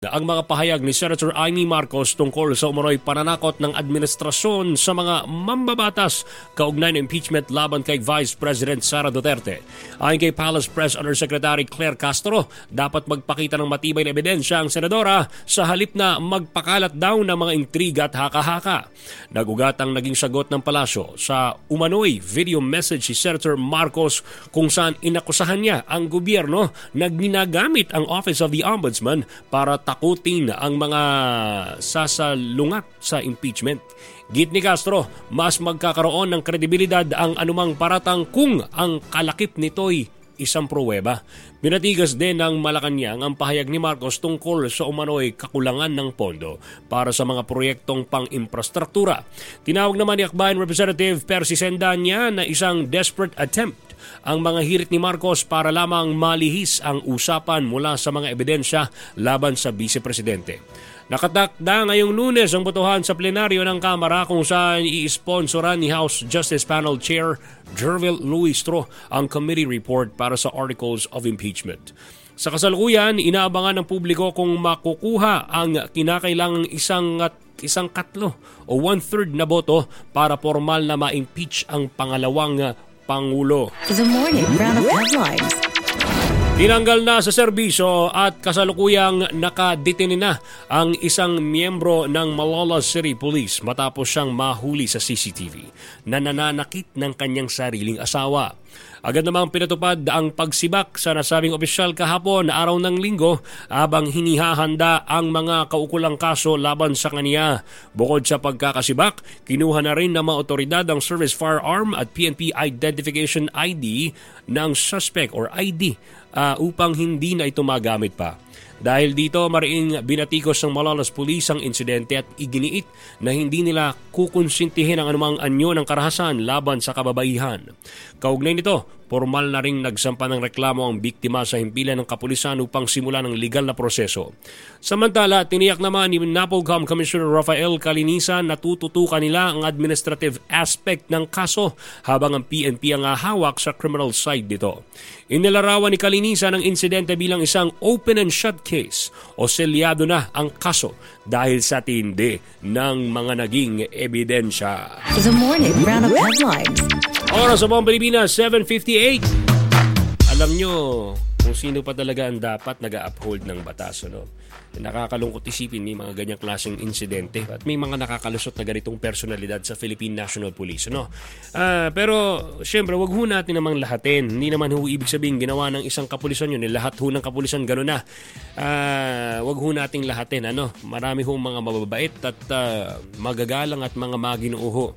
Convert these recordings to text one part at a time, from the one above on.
Ang mga pahayag ni Senator Amy Marcos tungkol sa umano'y pananakot ng administrasyon sa mga mambabatas kaugnay ng impeachment laban kay Vice President Sara Duterte. Ayon kay Palace Press Undersecretary Claire Castro, dapat magpakita ng matibay na ebidensya ang senadora sa halip na magpakalat daw ng mga intriga at haka-haka. Nagugat ang naging sagot ng palasyo sa umano'y video message si Senator Marcos kung saan inakusahan niya ang gobyerno na ginagamit ang Office of the Ombudsman para takutin ang mga sasalungat sa impeachment. Git ni Castro, mas magkakaroon ng kredibilidad ang anumang paratang kung ang kalakip nito'y isang pruweba. Binatigas din ng Malacanang ang pahayag ni Marcos tungkol sa umano'y kakulangan ng pondo para sa mga proyektong pang-infrastruktura. Tinawag naman ni Akbayan Representative Percy Sendanya na isang desperate attempt ang mga hirit ni Marcos para lamang malihis ang usapan mula sa mga ebidensya laban sa Vice Presidente. Nakatakda ngayong Lunes ang botohan sa plenaryo ng Kamara kung saan i-sponsoran ni House Justice Panel Chair Jervil Luistro ang committee report para sa Articles of Impeachment. Sa kasalukuyan, inaabangan ng publiko kung makukuha ang kinakailangang isang katlo o 1/3 na boto para formal na ma-impeach ang pangalawang Pangulo. The morning round of headlines. Tinanggal na sa serbisyo at kasalukuyang nakadetine na ang isang miyembro ng Malolos City Police matapos siyang mahuli sa CCTV na nananakit ng kanyang sariling asawa. Agad namang pinatupad ang pagsibak sa nasabing opisyal kahapon na araw ng Linggo habang hinihahanda ang mga kaukulang kaso laban sa kaniya. Bukod sa pagkakasibak, kinuha na rin ng mga otoridad ang service firearm at PNP identification ID ng suspect or ID upang hindi na ito magamit pa. Dahil dito, mariing binatikos ng Malolos Police ang insidente at iginiit na hindi nila kukonsintihin ang anumang anyo ng karahasan laban sa kababaihan. Kaugnay nito, formal na ring nagsampa ng reklamo ang biktima sa himpilan ng kapulisan upang simulan ang legal na proseso. Samantala, tiniyak naman ni NAPOLCOM Commissioner Rafael Calinisan na tututukan nila ang administrative aspect ng kaso habang ang PNP ang hawak sa criminal side nito. Inilarawan ni Calinisan ang insidente bilang isang open and shut case o selyado na ang kaso dahil sa tindi ng mga naging ebidensya. The morning round of headlines. Oras sa buong Pilipinas, 7:58. Alam nyo kung sino pa talaga ang dapat nag-uphold ng batas. No? Nakakalungkot isipin may mga ganyang klaseng insidente at may mga nakakalusot na ganitong personalidad sa Philippine National Police. No? Pero syempre, wag ho natin namang lahatin. Hindi naman ho ibig sabihin ginawa ng isang kapulisan yun. Lahat ho ng kapulisan gano'n na. Wag ho nating lahatin. Marami ho mga mababait at magagalang at mga maginoo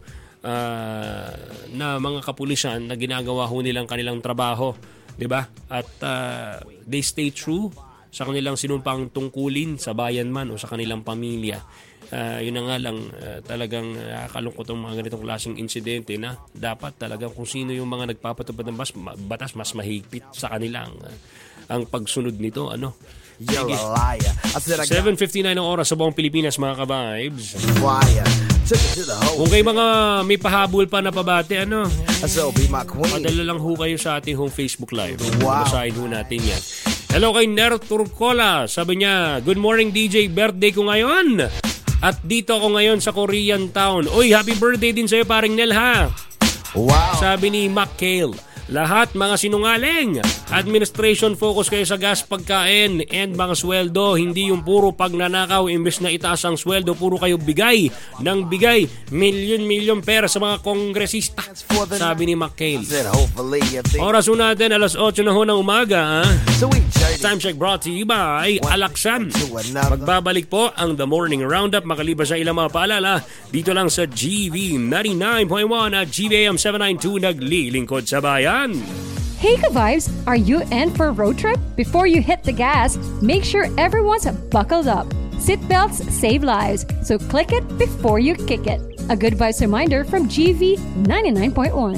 na mga kapulisan na ginagawa ho nilang kanilang trabaho, 'di ba? At they stay true sa kanilang sinumpang tungkulin sa bayan man o sa kanilang pamilya. Yun na nga lang talagang nakakalungkot ang mga ganitong klaseng insidente na dapat talagang kung sino yung mga nagpapatupad ng batas mas mahigpit sa kanilang ang pagsunod nito. You're a liar. 7:59 ang oras sa buong Pilipinas, mga ka-vibes. Kung kayo mga may pahabol pa na pabate, padala lang ho kayo sa ating home Facebook Live. Basahin ho natin yan. Hello kay Ner Turcola. Sabi niya, good morning DJ, birthday ko ngayon. At dito ako ngayon sa Korean Town. Uy, happy birthday din sa'yo paring Nel ha. Wow. Sabi ni Mac Kale. Lahat mga sinungaling. Administration focus kayo sa gas, pagkain, and mga sweldo. Hindi yung puro pagnanakaw. Imbes na itaas ang sweldo, puro kayo bigay ng bigay. Milyon pera sa mga kongresista. Sabi ni McCain. Oras ho natin, alas 8 na ho ng umaga. Time check brought to you by Alaksan. Magbabalik po ang The Morning Roundup makalipas sa ilang mga paalala dito lang sa GV 99.1 at GVAM 792 naglilingkod sa bayan. Hey ka-vibes, are you in for a road trip? Before you hit the gas, make sure everyone's buckled up. Seatbelts save lives, so click it before you kick it. A good vibes reminder from GV 99.1.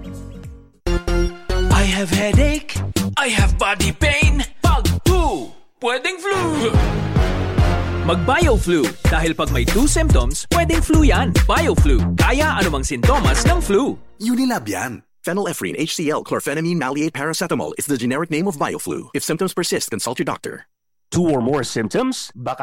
I have headache, I have body pain. Pag 2, pwedeng flu. Mag-BioFlu dahil pag may 2 symptoms, pwedeng flu yan. BioFlu, kaya anumang sintomas ng flu. Unilab yan. Phenylephrine, HCl, chlorphenamine, maleate, paracetamol is the generic name of BioFlu. If symptoms persist, consult your doctor. 2 or more symptoms? Baka